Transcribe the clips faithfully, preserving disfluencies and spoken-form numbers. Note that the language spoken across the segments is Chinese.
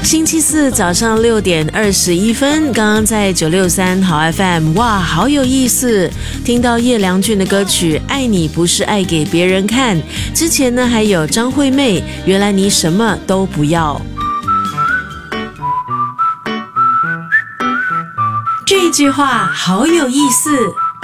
星期四早上六点二十一分，刚刚在九六三好 F M， 哇，好有意思！听到叶良俊的歌曲《爱你不是爱给别人看》，之前呢还有张惠妹，原来你什么都不要。这句话好有意思。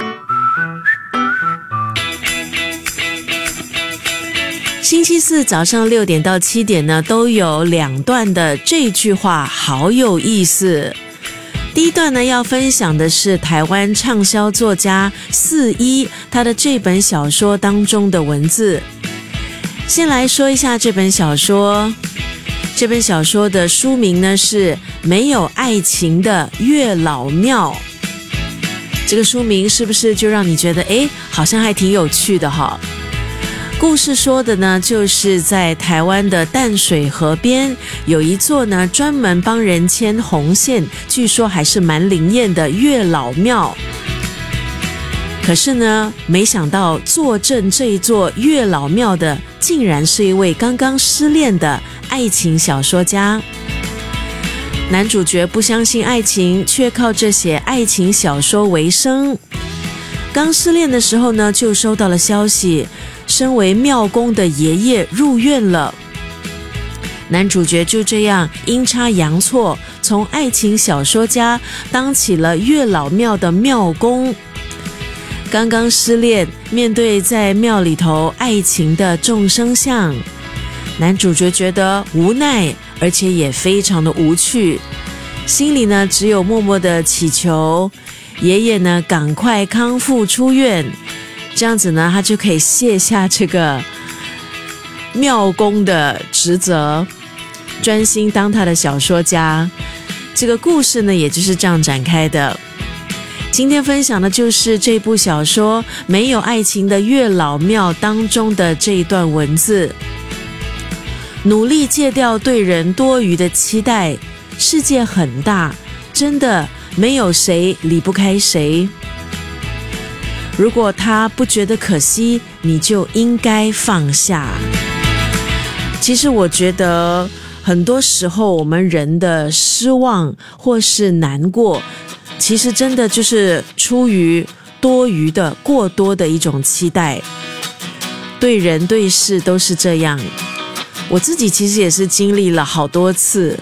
星期四早上六点到七点呢，都有两段的这句话好有意思。第一段呢，要分享的是台湾畅销作家四一他的这本小说当中的文字。先来说一下这本小说，这本小说的书名呢是《没有爱情的月老庙》。这个书名是不是就让你觉得，诶，好像还挺有趣的哈？故事说的呢，就是在台湾的淡水河边有一座呢专门帮人牵红线，据说还是蛮灵验的月老庙。可是呢，没想到坐镇这一座月老庙的，竟然是一位刚刚失恋的爱情小说家。男主角不相信爱情，却靠着写爱情小说为生。刚失恋的时候呢，就收到了消息，身为庙公的爷爷入院了。男主角就这样阴差阳错，从爱情小说家当起了月老庙的庙公。刚刚失恋，面对在庙里头爱情的众生相，男主角觉得无奈，而且也非常的无趣，心里呢只有默默的祈求爷爷呢赶快康复出院，这样子呢他就可以卸下这个庙公的职责，专心当他的小说家。这个故事呢也就是这样展开的。今天分享的就是这部小说《没有爱情的月老庙》当中的这一段文字。努力戒掉对人多余的期待，世界很大，真的没有谁离不开谁。如果他不觉得可惜，你就应该放下。其实我觉得很多时候我们人的失望或是难过，其实真的就是出于多余的过多的一种期待，对人对事都是这样。我自己其实也是经历了好多次，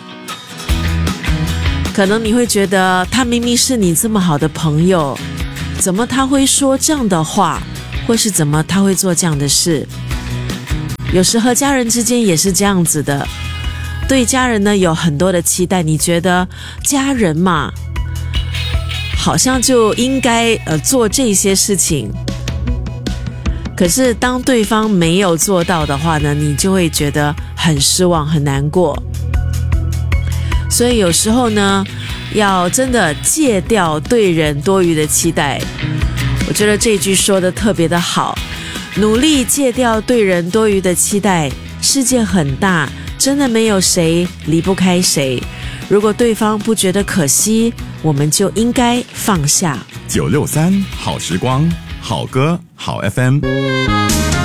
可能你会觉得他明明是你这么好的朋友，怎么他会说这样的话，或是怎么他会做这样的事。有时和家人之间也是这样子的，对家人呢有很多的期待，你觉得家人嘛好像就应该呃做这些事情，可是当对方没有做到的话呢，你就会觉得很失望很难过。所以有时候呢要真的戒掉对人多余的期待。我觉得这句说得特别的好，努力戒掉对人多余的期待，世界很大，真的没有谁离不开谁。如果对方不觉得可惜，我们就应该放下。 九六三好时光，好歌好 F M。